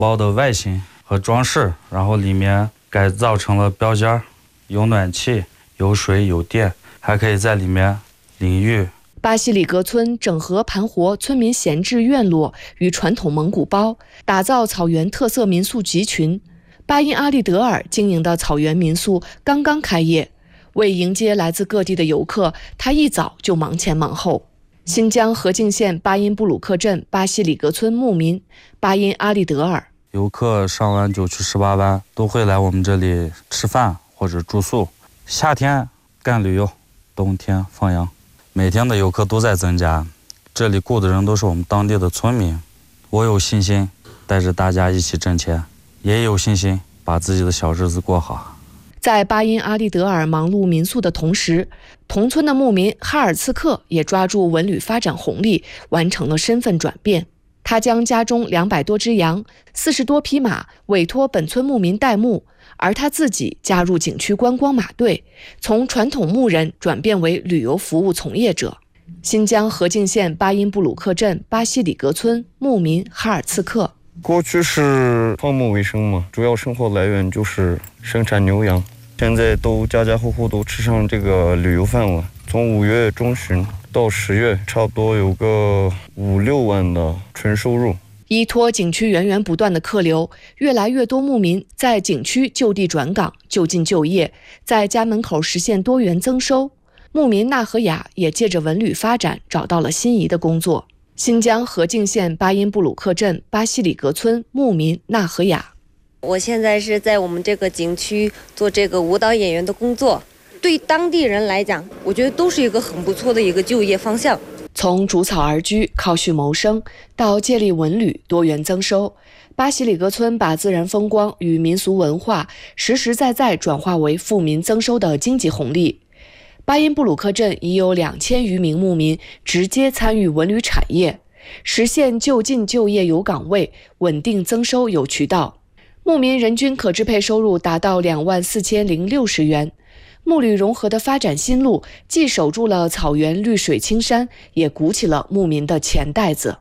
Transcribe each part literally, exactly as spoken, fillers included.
包的外形和装饰，然后里面改造成了标间，有暖气，有水有电，还可以在里面淋浴。 巴西里格村整合盘活村民闲置院落与传统蒙古包，打造草原特色民宿集群。巴音阿利德尔经营的草原民宿刚刚开业，为迎接来自各地的游客，他一早就忙前忙后。新疆河静县巴音布鲁克镇巴西里格村牧民巴音阿利德尔， 游客上完九曲十八弯都会来我们这里吃饭或者住宿，夏天干旅游，冬天放羊。每天的游客都在增加，这里雇的人都是我们当地的村民。我有信心带着大家一起挣钱，也有信心把自己的小日子过好。 在巴音阿利德尔忙碌民宿的同时，同村的牧民哈尔茨克也抓住文旅发展红利，完成了身份转变。他将家中两百多只羊、四十多匹马委托本村牧民代牧，而他自己加入景区观光马队，从传统牧人转变为旅游服务从业者。新疆河静县巴音布鲁克镇巴西里格村牧民哈尔茨克， 过去是放牧为生嘛，主要生活来源就是生产牛羊，现在都家家户户都吃上这个旅游饭了。从五月中旬到十月，差不多有个五六万的纯收入。 依托景区源源不断的客流，越来越多牧民在景区就地转岗、就近就业，在家门口实现多元增收。牧民纳和雅也借着文旅发展找到了心仪的工作。新疆河静县巴音布鲁克镇巴西里格村牧民纳和雅， 我现在是在我们这个景区做这个舞蹈演员的工作，对当地人来讲，我觉得都是一个很不错的一个就业方向。 从逐草而居、靠畜谋生，到借力文旅、多元增收，巴西里格村把自然风光与民俗文化实实在在转化为富民增收的经济红利。巴音布鲁克镇已有两千余名牧民直接参与文旅产业，实现就近就业有岗位，稳定增收有渠道。牧民人均可支配收入达到两万四千零六十元。牧旅融合的发展新路，既守住了草原绿水青山，也鼓起了牧民的钱袋子。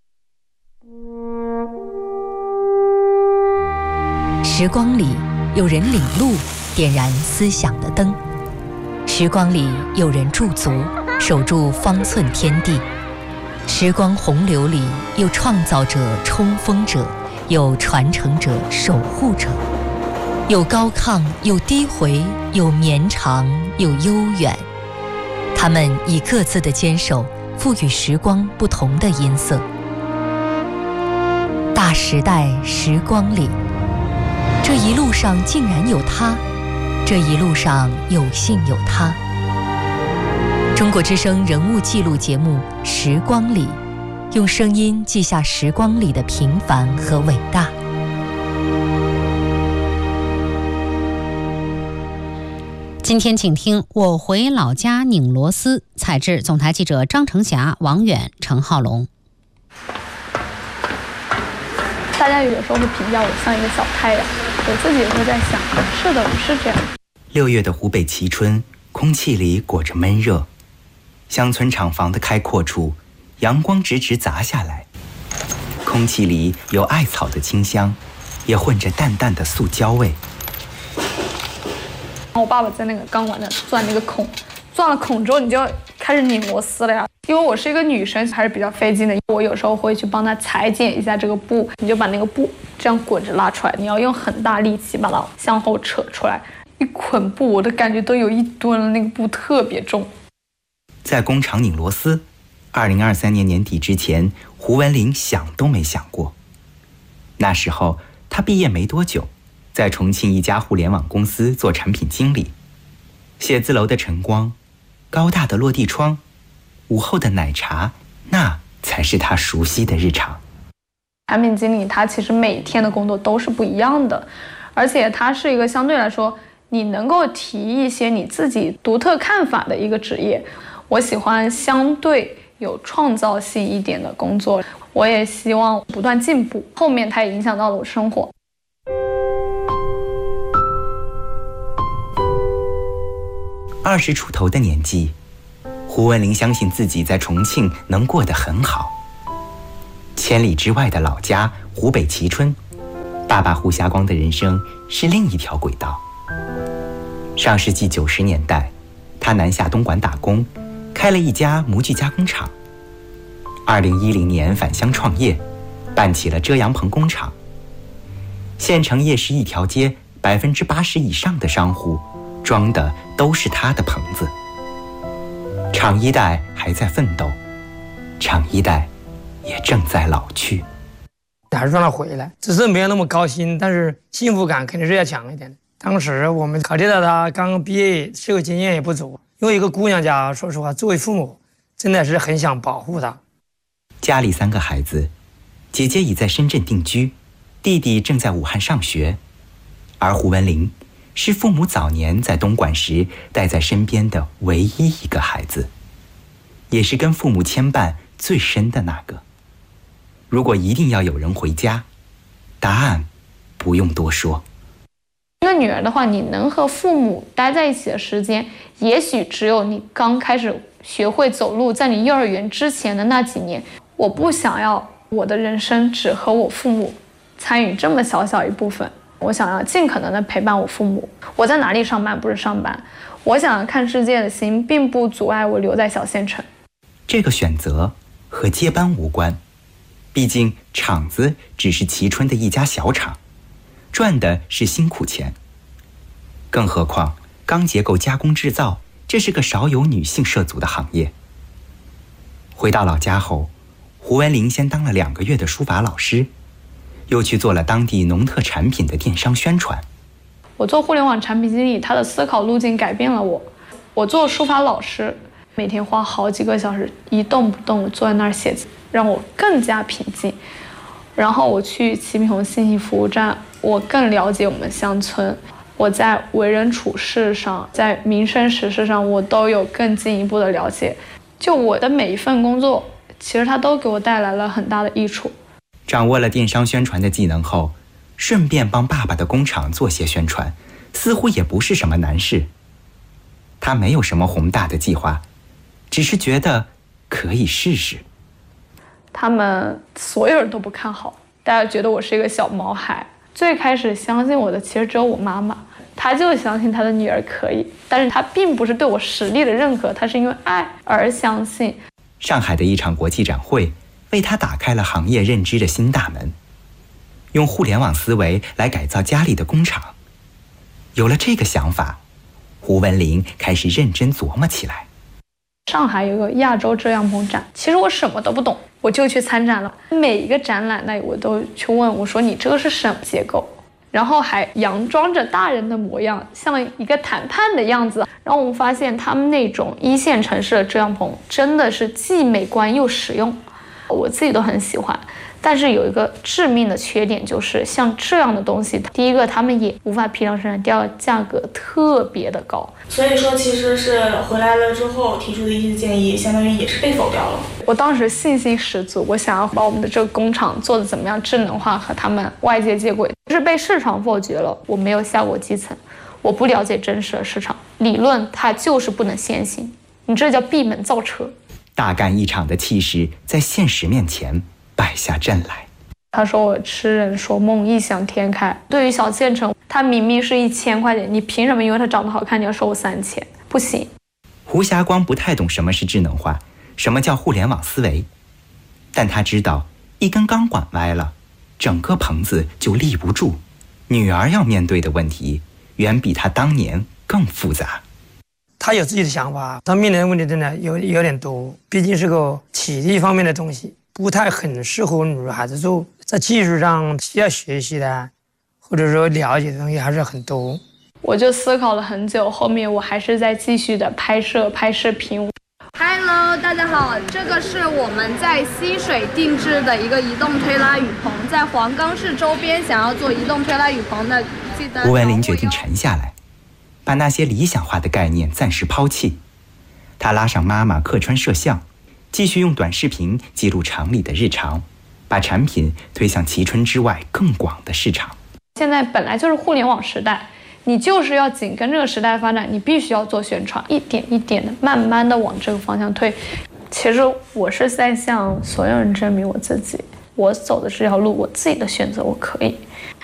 时光里有人领路，点燃思想的灯；时光里有人驻足，守住方寸天地；时光洪流里有创造者、冲锋者，有传承者、守护者。有高亢，有低回，有绵长，有悠远。他们以各自的坚守，赋予时光不同的音色。大时代时光里，这一路上竟然有他，这一路上有幸有他。中国之声人物记录节目《时光里》，用声音记下时光里的平凡和伟大。 今天请听我回老家拧螺丝，采制总台记者张成霞、王远、程浩龙。 大家有时候会评价我像一个小太阳，我自己也会在想，是的，我是这样。 六月的湖北蕲春，空气里裹着闷热，乡村厂房的开阔处，阳光直直砸下来，空气里有艾草的清香，也混着淡淡的塑胶味。 我爸爸在那个钢管那钻那个孔，钻了孔之后你就开始拧螺丝了呀。因为我是一个女生，还是比较费劲的，我有时候会去帮她裁剪一下这个布，你就把那个布这样滚着拉出来，你要用很大力气把它向后扯出来，一捆布我的感觉都有一吨了，那个布特别重。 在工厂拧螺丝，二零二三年年底之前，胡文林想都没想过。那时候他毕业没多久，在重庆一家互联网公司做产品经理。写字楼的晨光，高大的落地窗，午后的奶茶，那才是他熟悉的日常。 产品经理他其实每天的工作都是不一样的，而且他是一个相对来说你能够提一些你自己独特看法的一个职业。我喜欢相对有创造性一点的工作，我也希望不断进步，后面它也影响到了我生活。 二十出头的年纪，胡文林相信自己在重庆能过得很好。千里之外的老家湖北蕲春， 爸爸胡霞光的人生是另一条轨道。上世纪九十年代，他南下东莞打工，开了一家模具加工厂。二零一零年返乡创业，办起了遮阳棚工厂。县城夜市一条街，百分之八十以上的商户装的都是他的棚子。厂一代还在奋斗，厂一代也正在老去。 还是让他回来，只是没有那么高兴，但是幸福感肯定是要强一点的。当时我们考虑到他刚刚毕业，社会经验也不足，因为一个姑娘家，说实话，作为父母，真的是很想保护她。 家里三个孩子，姐姐已在深圳定居，弟弟正在武汉上学，而胡文林是父母早年在东莞时带在身边的唯一一个孩子，也是跟父母牵绊最深的那个。如果一定要有人回家，答案不用多说。 一个女儿的话，你能和父母待在一起的时间，也许只有你刚开始学会走路，在你幼儿园之前的那几年。我不想要我的人生只和我父母参与这么小小一部分，我想要尽可能的陪伴我父母。我在哪里上班不是上班，我想要看世界的心并不阻碍我留在小县城。 这个选择和接班无关，毕竟厂子只是蕲春的一家小厂，赚的是辛苦钱。更何况钢结构加工制造，这是个少有女性涉足的行业。回到老家后，胡文林先当了两个月的书法老师，又去做了当地农特产品的电商宣传。 我做互联网产品经理，他的思考路径改变了我。我做书法老师，每天花好几个小时一动不动坐在那儿写字，让我更加平静。然后我去齐平红信息服务站，我更了解我们乡村。我在为人处事上，在民生实事上，我都有更进一步的了解。就我的每一份工作，其实它都给我带来了很大的益处。 掌握了电商宣传的技能后，顺便帮爸爸的工厂做些宣传，似乎也不是什么难事。他没有什么宏大的计划，只是觉得可以试试。 他们所有人都不看好，大家觉得我是一个小毛孩。最开始相信我的其实只有我妈妈，她就相信她的女儿可以，但是她并不是对我实力的认可，她是因为爱而相信。 上海的一场国际展会为他打开了行业认知的新大门，用互联网思维来改造家里的工厂。有了这个想法，胡文林开始认真琢磨起来。 上海有个亚洲遮阳棚展，其实我什么都不懂，我就去参展了。每一个展览那我都去问，我说你这个是什么结构？然后还佯装着大人的模样，像一个谈判的样子。然后我们发现他们那种一线城市的遮阳棚真的是既美观又实用，我自己都很喜欢。但是有一个致命的缺点，就是像这样的东西，第一个他们也无法批量生产，第二个价格特别的高。 所以说其实是回来了之后提出的一些建议，相当于也是被否掉了。 我当时信心十足，我想要把我们的这个工厂做的怎么样智能化，和他们外界接轨，是被市场否决了。我没有下过基层，我不了解真实的市场，理论它就是不能先行，你这叫闭门造车。 大干一场的气势在现实面前败下阵来。 他说我痴人说梦，异想天开。对于小县城，他明明是一千块钱，你凭什么因为他长得好看你要收我三千？不行。 胡霞光不太懂什么是智能化，什么叫互联网思维，但他知道一根钢管歪了，整个棚子就立不住。女儿要面对的问题远比他当年更复杂。 他有自己的想法，他面临的问题真的有有点多，毕竟是个体力方面的东西，不太很适合女孩子做。在技术上需要学习的，或者说了解的东西还是很多。 我就思考了很久，后面我还是在继续的拍摄拍视频。 Hello， 大家好，这个是我们在溪水定制的一个移动推拉雨棚，在黄冈市周边想要做移动推拉雨棚的，记得。 胡文林决定沉下来，把那些理想化的概念暂时抛弃。他拉上妈妈客串摄像，继续用短视频记录厂里的日常，把产品推向蕲春之外更广的市场。 现在本来就是互联网时代，你就是要紧跟这个时代发展，你必须要做宣传，一点一点的慢慢的往这个方向推。其实我是在向所有人证明我自己，我走的这条路，我自己的选择我可以。